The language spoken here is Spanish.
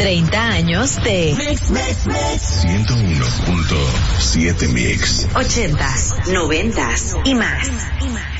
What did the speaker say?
30 años de 101.7 Mix. 80s, 90s y más.